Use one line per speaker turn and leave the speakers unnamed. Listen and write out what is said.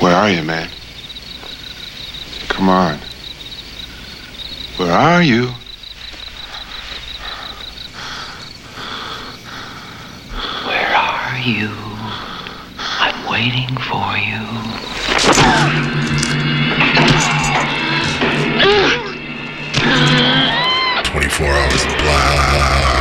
Where are you, man? Come on. Where are you?
Where are you? I'm waiting for you.